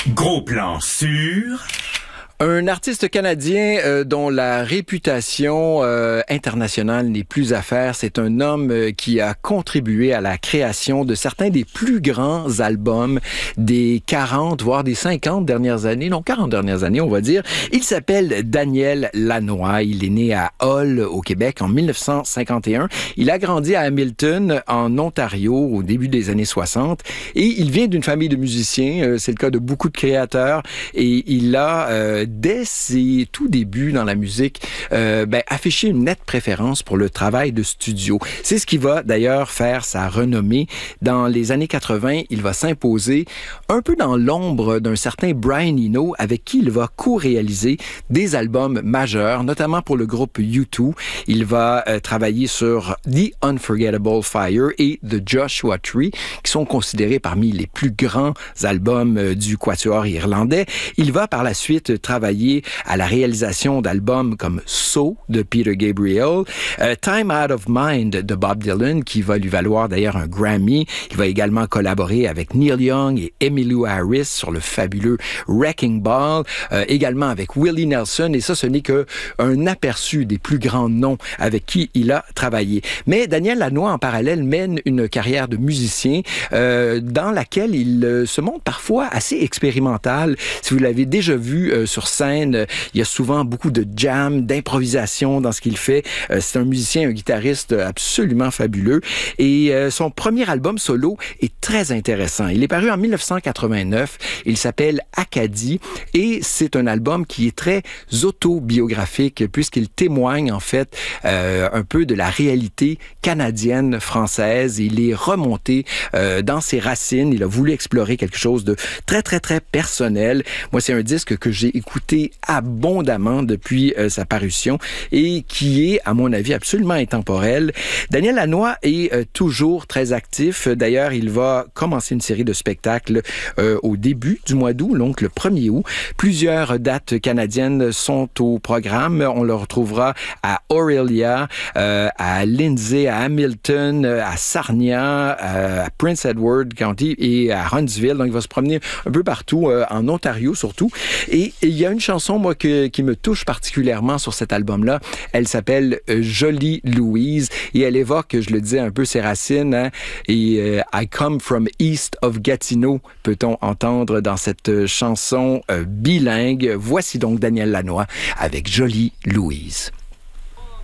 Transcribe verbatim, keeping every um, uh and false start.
Gros plan sur... Un artiste canadien euh, dont la réputation euh, internationale n'est plus à faire. C'est un homme euh, qui a contribué à la création de certains des plus grands albums des quarante, voire des cinquante dernières années. Non, quarante dernières années, on va dire. Il s'appelle Daniel Lanois. Il est né à Hull, au Québec, en mille neuf cent cinquante et un. Il a grandi à Hamilton, en Ontario, au début des années soixante. Et il vient d'une famille de musiciens. Euh, c'est le cas de beaucoup de créateurs. Et il a... Euh, dès ses tout débuts dans la musique, euh, ben, affiché une nette préférence pour le travail de studio. C'est ce qui va d'ailleurs faire sa renommée. Dans les années quatre-vingt, il va s'imposer un peu dans l'ombre d'un certain Brian Eno, avec qui il va co-réaliser des albums majeurs, notamment pour le groupe U deux. Il va euh, travailler sur The Unforgettable Fire et The Joshua Tree, qui sont considérés parmi les plus grands albums euh, du quatuor irlandais. Il va par la suite travailler à la réalisation d'albums comme So de Peter Gabriel, euh, Time Out of Mind de Bob Dylan, qui va lui valoir d'ailleurs un Grammy. Il va également collaborer avec Neil Young et Emmylou Harris sur le fabuleux Wrecking Ball, euh, également avec Willie Nelson, et ça, ce n'est qu'un aperçu des plus grands noms avec qui il a travaillé. Mais Daniel Lanois, en parallèle, mène une carrière de musicien euh, dans laquelle il euh, se montre parfois assez expérimental. Si vous l'avez déjà vu euh, sur scène, il y a souvent beaucoup de jam, d'improvisation dans ce qu'il fait. Euh, c'est un musicien, un guitariste absolument fabuleux. Et euh, son premier album solo est très intéressant. Il est paru en mille neuf cent quatre-vingt-neuf. Il s'appelle Acadie et c'est un album qui est très autobiographique puisqu'il témoigne en fait euh, un peu de la réalité canadienne, française. Il est remonté euh, dans ses racines. Il a voulu explorer quelque chose de très, très, très personnel. Moi, c'est un disque que j'ai écouté abondamment depuis euh, sa parution et qui est, à mon avis, absolument intemporel. Daniel Lanois est euh, toujours très actif. D'ailleurs, il va commencer une série de spectacles euh, au début du mois d'août, donc le premier août. Plusieurs dates canadiennes sont au programme. On le retrouvera à Orillia, euh, à Lindsay, à Hamilton, à Sarnia, à Prince Edward County et à Huntsville. Donc, il va se promener un peu partout, euh, en Ontario surtout. Et il y a une chanson, moi, que, qui me touche particulièrement sur cet album-là. Elle s'appelle euh, Jolie Louise et elle évoque, je le disais, un peu ses racines. Hein, et euh, I come from east of Gatineau, peut-on entendre dans cette chanson euh, bilingue. Voici donc Daniel Lanois avec Jolie Louise.